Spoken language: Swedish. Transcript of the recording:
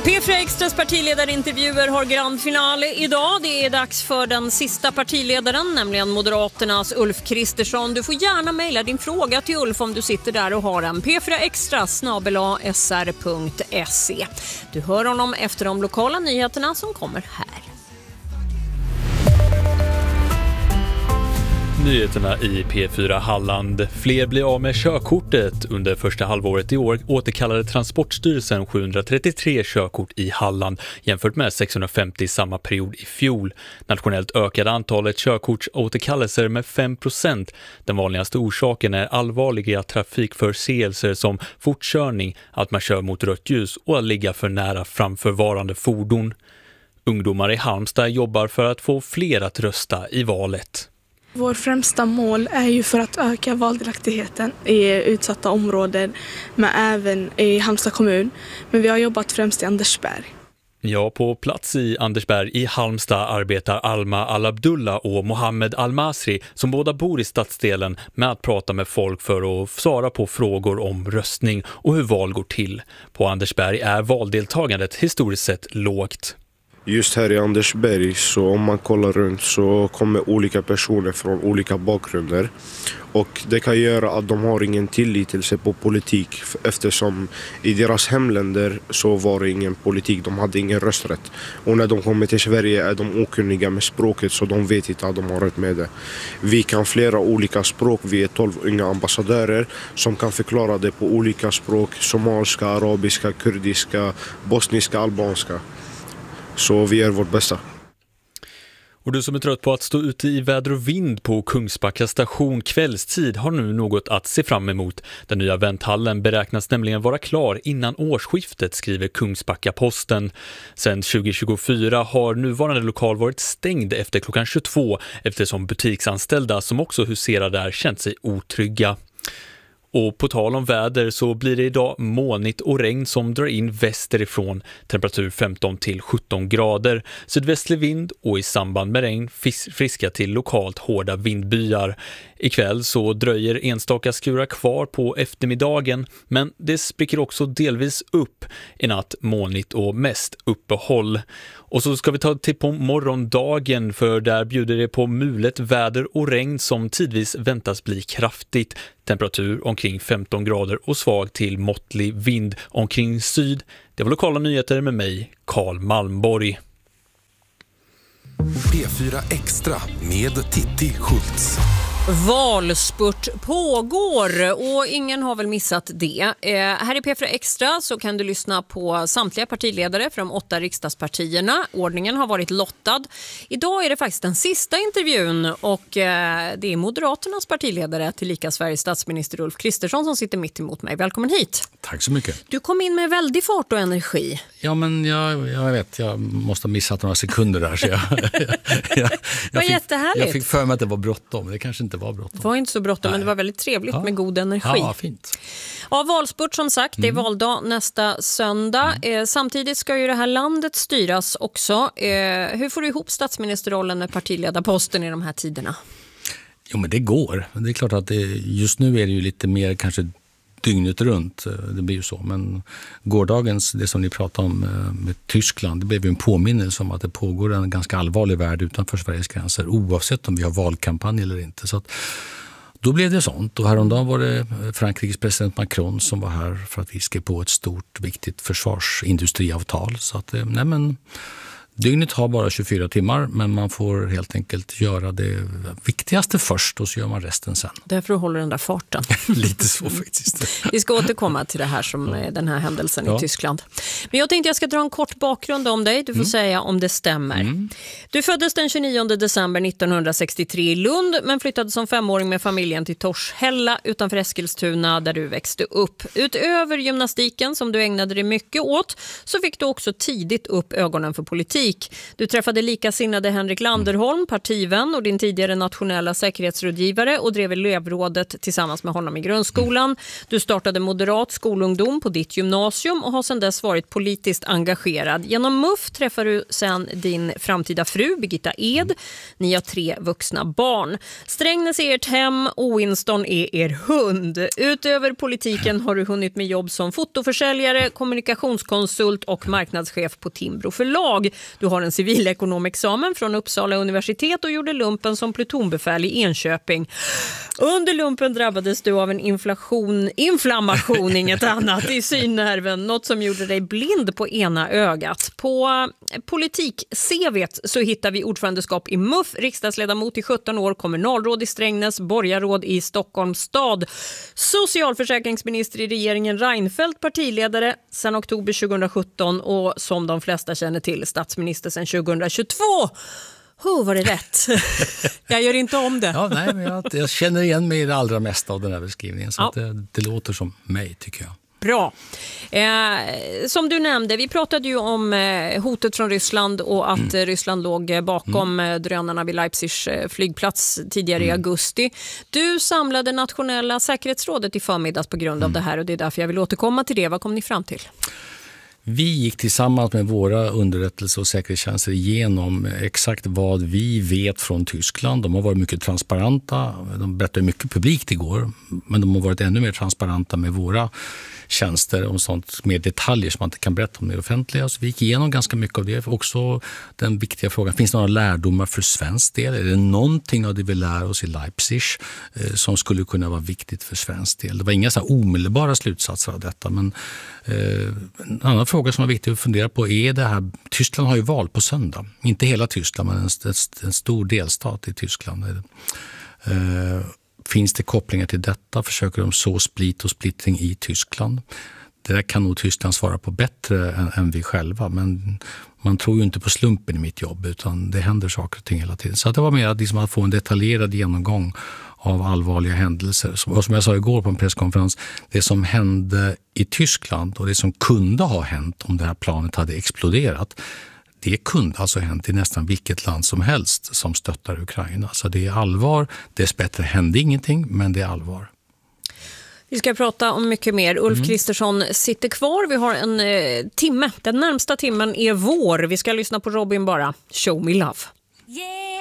P4 Extras partiledarintervjuer har grand final idag. Det är dags för den sista partiledaren, nämligen Moderaternas Ulf Kristersson. Du får gärna mejla din fråga till Ulf om du sitter där och har en. p4extra@sr.se. Du hör honom efter de lokala nyheterna som kommer här. Nyheterna i P4 Halland. Fler blir av med körkortet. Under första halvåret i år återkallade Transportstyrelsen 733 körkort i Halland jämfört med 650 samma period i fjol. Nationellt ökade antalet körkortsåterkallelser med 5%. Den vanligaste orsaken är allvarliga trafikförseelser som fortkörning, att man kör mot rött ljus och att ligga för nära framförvarande fordon. Ungdomar i Halmstad jobbar för att få fler att rösta i valet. Vår främsta mål är ju för att öka valdelaktigheten i utsatta områden, men även i Halmstad kommun. Men vi har jobbat främst i Andersberg. Ja, på plats i Andersberg i Halmstad arbetar Alma Al-Abdullah och Mohammed Al-Masri, som båda bor i stadsdelen, med att prata med folk för att svara på frågor om röstning och hur val går till. På Andersberg är valdeltagandet historiskt sett lågt. Just här i Andersberg, så om man kollar runt så kommer olika personer från olika bakgrunder. Och det kan göra att de har ingen tillitelse på politik, eftersom i deras hemländer så var det ingen politik, de hade ingen rösträtt. Och när de kommer till Sverige är de okunniga med språket, så de vet inte att de har rätt med det. Vi kan flera olika språk, vi är 12 unga ambassadörer som kan förklara det på olika språk: somaliska, arabiska, kurdiska, bosniska, albanska. Så vi gör vårt bästa. Och du som är trött på att stå ute i väder och vind på Kungsbacka station kvällstid har nu något att se fram emot. Den nya vänthallen beräknas nämligen vara klar innan årsskiftet, skriver Kungsbacka-Posten. Sedan 2024 har nuvarande lokal varit stängd efter klockan 22 eftersom butiksanställda som också huserar där känt sig otrygga. Och på tal om väder så blir det idag molnigt och regn som drar in västerifrån. Temperatur 15 till 17 grader. Sydvästlig vind och i samband med regn friska till lokalt hårda vindbyar. Ikväll så dröjer enstaka skurar kvar på eftermiddagen, men det spricker också delvis upp. I natt molnigt och mest uppehåll. Och så ska vi ta till på morgondagen, för där bjuder det på mulet väder och regn som tidvis väntas bli kraftigt. Temperatur omkring 15 grader och svag till måttlig vind omkring syd. Det var lokala nyheter med mig, Karl Malmborg. P4 Extra med Titti Schultz. Valspurt pågår och ingen har väl missat det. Här i P4 Extra så kan du lyssna på samtliga partiledare från 8 riksdagspartierna. Ordningen har varit lottad. Idag är det faktiskt den sista intervjun och det är Moderaternas partiledare tillika Sveriges statsminister Ulf Kristersson som sitter mitt emot mig. Välkommen hit. Tack så mycket. Du kom in med väldig fart och energi. Ja, men jag vet, jag måste ha missat några sekunder där. Så Vad jättehärligt. Jag fick för mig att det var bråttom, det kanske inte var bråttom. Det var inte så bråttom, men det var väldigt trevligt med god energi. Ja, fint. Ja, valspurt som sagt, det är valdag nästa söndag. Samtidigt ska ju det här landet styras också. Hur får du ihop statsministerrollen med partiledarposten i de här tiderna? Jo, men det går. Det är klart att just nu är det ju lite mer kanske dygnet runt, det blir ju så. Men gårdagens, det som ni pratade om med Tyskland, det blev ju en påminnelse om att det pågår en ganska allvarlig värld utanför Sveriges gränser, oavsett om vi har valkampanj eller inte. Så att då blev det sånt. Och häromdagen var det Frankrikes president Macron som var här för att vi skrev på ett stort, viktigt försvarsindustriavtal. Så att, nej men, dygnet har bara 24 timmar, men man får helt enkelt göra det viktigaste först och så gör man resten sen. Därför håller den där farten. Lite så faktiskt. Vi ska återkomma till det här som den här händelsen i Tyskland. Men jag tänkte jag ska dra en kort bakgrund om dig. Du får säga om det stämmer. Du föddes den 29 december 1963 i Lund, men flyttade som 5-åring med familjen till Torshälla utanför Eskilstuna där du växte upp. Utöver gymnastiken som du ägnade dig mycket åt så fick du också tidigt upp ögonen för politik. politik. Du träffade likasinnade Henrik Landerholm, partivän och din tidigare nationella säkerhetsrådgivare och drev elevrådet tillsammans med honom i grundskolan. Du startade moderat skolungdom på ditt gymnasium och har sedan dess varit politiskt engagerad. Genom MUF träffar du sedan din framtida fru Birgitta Ed. Ni har 3 vuxna barn. Strängnäs är ert hem och Winston är er hund. Utöver politiken har du hunnit med jobb som fotoförsäljare, kommunikationskonsult och marknadschef på Timbro förlag. Du har en civilekonomexamen från Uppsala universitet och gjorde lumpen som plutonbefäl i Enköping. Under lumpen drabbades du av en inflammation, inget annat, i synnerven, något som gjorde dig blind på ena ögat. På politik-CV:t så hittar vi ordförandeskap i MUF, riksdagsledamot i 17 år, kommunalråd i Strängnäs, borgarråd i Stockholms stad, socialförsäkringsminister i regeringen Reinfeldt, partiledare sedan oktober 2017 och som de flesta känner till, statsminister sedan 2022. Var det rätt? Jag gör inte om det. Ja, nej, men jag känner igen mig i det allra mesta av den här beskrivningen. Så att det låter som mig, tycker jag. Bra. Som du nämnde, vi pratade ju om hotet från Ryssland och att Ryssland låg bakom drönarna vid Leipzigs flygplats tidigare i augusti. Du samlade nationella säkerhetsrådet i förmiddags på grund av det här och det är därför jag vill återkomma till det. Vad kom ni fram till? Vi gick tillsammans med våra underrättelse- och säkerhetstjänster igenom exakt vad vi vet från Tyskland. De har varit mycket transparenta, de berättade mycket publikt igår, men de har varit ännu mer transparenta med våra tjänster och sånt med detaljer som man inte kan berätta om det offentliga. Så vi gick igenom ganska mycket av det. Också den viktiga frågan, finns det några lärdomar för svensk del? Är det någonting av det vi lär oss i Leipzig som skulle kunna vara viktigt för svensk del? Det var inga så här omedelbara slutsatser av detta, men en annan fråga som är viktig att fundera på är det här, Tyskland har ju val på söndag. Inte hela Tyskland, men en stor delstat i Tyskland. Finns det kopplingar till detta? Försöker de så split och splittring i Tyskland? Det där kan nog Tyskland svara på bättre än vi själva, men man tror ju inte på slumpen i mitt jobb, utan det händer saker och ting hela tiden. Så att det var mer liksom att få en detaljerad genomgång av allvarliga händelser. Och som jag sa igår på en presskonferens, det som hände i Tyskland och det som kunde ha hänt om det här planet hade exploderat, det kunde alltså hänt i nästan vilket land som helst som stöttar Ukraina. Så det är allvar. Dessbättre hände ingenting, men det är allvar. Vi ska prata om mycket mer. Ulf Kristersson sitter kvar. Vi har en timme. Den närmsta timmen är vår. Vi ska lyssna på Robin bara. Show me love. Yeah.